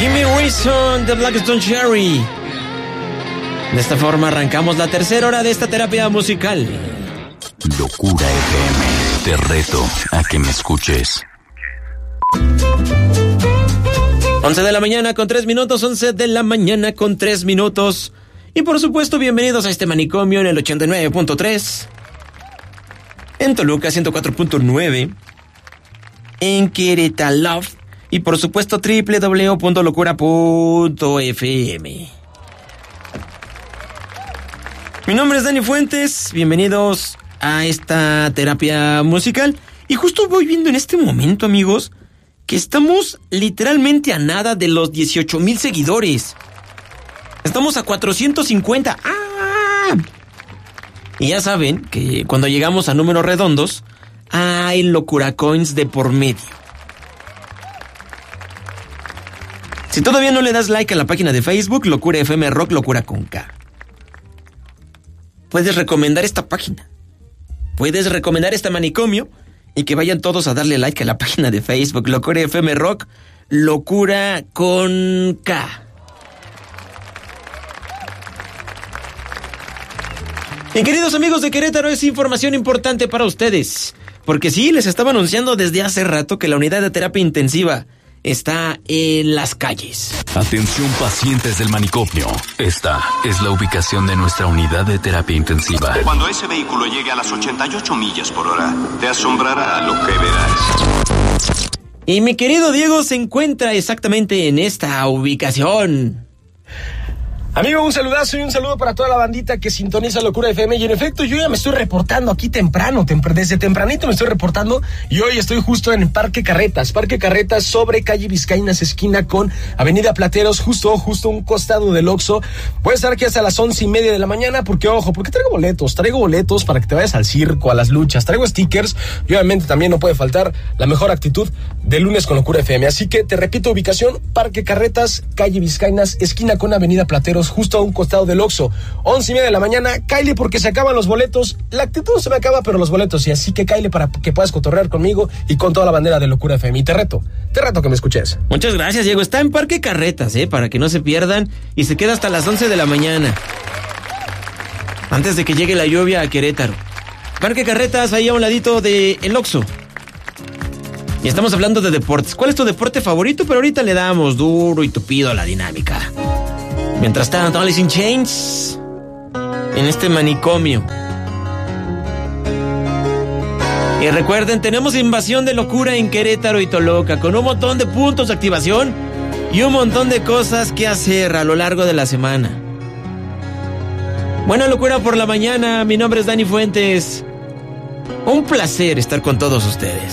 Jimmy Wilson de Blackstone Cherry. De esta forma arrancamos la tercera hora de esta terapia musical. Locura FM, te reto a que me escuches. 11 de la mañana con 3 minutos, 11 de la mañana con 3 minutos. Y por supuesto, bienvenidos a este manicomio en el 89.3. En Toluca, 104.9. En Querétaro. Y por supuesto, www.locura.fm. Mi nombre es Dani Fuentes. Bienvenidos a esta terapia musical. Y justo voy viendo en este momento, amigos, que estamos literalmente a nada de los 18,000 seguidores. Estamos a 450. ¡Ah! Y ya saben que cuando llegamos a números redondos, hay Locura Coins de por medio. Si todavía no le das like a la página de Facebook, Locura FM Rock, Locura con K, puedes recomendar esta página. Puedes recomendar este manicomio y que vayan todos a darle like a la página de Facebook, Locura FM Rock, Locura con K. Y queridos amigos de Querétaro, es información importante para ustedes, porque sí, les estaba anunciando desde hace rato que la unidad de terapia intensiva está en las calles. Atención pacientes del manicomio. Esta es la ubicación de nuestra unidad de terapia intensiva. Cuando ese vehículo llegue a las 88 millas por hora, te asombrará lo que verás. Y mi querido Diego se encuentra exactamente en esta ubicación. Amigo, un saludazo y un saludo para toda la bandita que sintoniza Locura FM. Y en efecto, yo ya me estoy reportando aquí temprano, desde tempranito me estoy reportando. Y hoy estoy justo en el Parque Carretas sobre calle Vizcaínas, esquina con Avenida Plateros, justo un costado del Oxxo. Voy a estar aquí hasta las 11:30 de la mañana porque traigo boletos para que te vayas al circo, a las luchas, traigo stickers. Y obviamente también no puede faltar la mejor actitud de lunes con Locura FM. Así que te repito, ubicación, Parque Carretas, calle Vizcaínas, esquina con Avenida Plateros, justo a un costado del Oxxo. 11:30 de la mañana, cáele porque se acaban los boletos. La actitud se me acaba, pero los boletos sí. Así que cáele para que puedas cotorrear conmigo y con toda la bandera de Locura FM. Y te reto que me escuches. Muchas gracias, Diego. Está en Parque Carretas, para que no se pierdan. Y se queda hasta las 11 de la mañana. Antes de que llegue la lluvia a Querétaro. Parque Carretas, ahí a un ladito de el Oxxo. Y estamos hablando de deportes. ¿Cuál es tu deporte favorito? Pero ahorita le damos duro y tupido a la dinámica. Mientras tanto, Alice in Chains en este manicomio. Y recuerden, tenemos invasión de locura en Querétaro y Toluca, con un montón de puntos de activación y un montón de cosas que hacer a lo largo de la semana. Buena locura por la mañana. Mi nombre es Dani Fuentes. Un placer estar con todos ustedes.